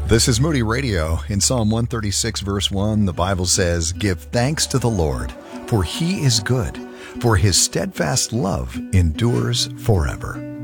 This is Moody Radio. In Psalm 136, verse 1, the Bible says, "Give thanks to the Lord, for he is good, for his steadfast love endures forever."